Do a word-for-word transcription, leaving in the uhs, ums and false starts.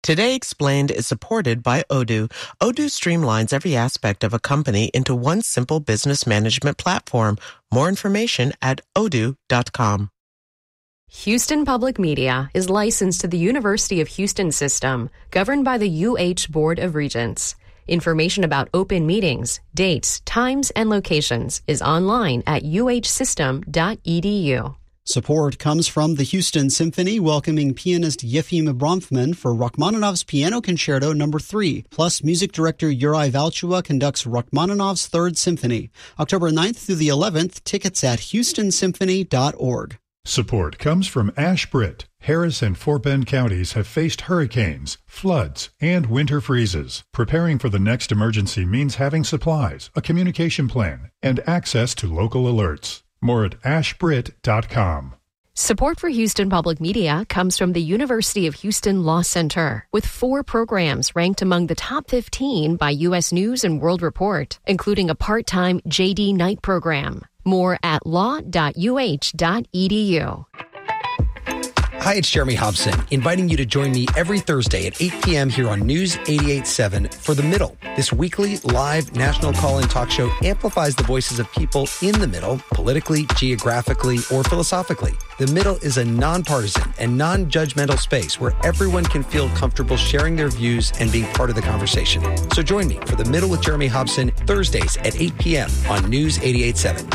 Today Explained is supported by Odoo. Odoo streamlines every aspect of a company into one simple business management platform. More information at odoo dot com. Houston Public Media is licensed to the University of Houston system, governed by the U H Board of Regents. Information about open meetings, dates, times, and locations is online at u h system dot e d u. Support comes from the Houston Symphony, welcoming pianist Yefim Bronfman for Rachmaninoff's Piano Concerto Number three. Plus, music director Yuri Valchua conducts Rachmaninoff's Third Symphony. October ninth through the eleventh, tickets at houston symphony dot org. Support comes from Ashbrit. Harris and Fort Bend counties have faced hurricanes, floods, and winter freezes. Preparing for the next emergency means having supplies, a communication plan, and access to local alerts. More at ashbrit dot com. Support for Houston Public Media comes from the University of Houston Law Center, with four programs ranked among the top fifteen by U S News and World Report, including a part-time J D Knight program. More at law dot u h dot e d u. Hi, it's Jeremy Hobson, inviting you to join me every Thursday at eight p.m. here on News eighty-eight point seven for The Middle. This weekly live national call-in talk show amplifies the voices of people in the middle, politically, geographically, or philosophically. The Middle is a nonpartisan and non-judgmental space where everyone can feel comfortable sharing their views and being part of the conversation. So join me for The Middle with Jeremy Hobson, Thursdays at eight p.m. on News eighty-eight point seven.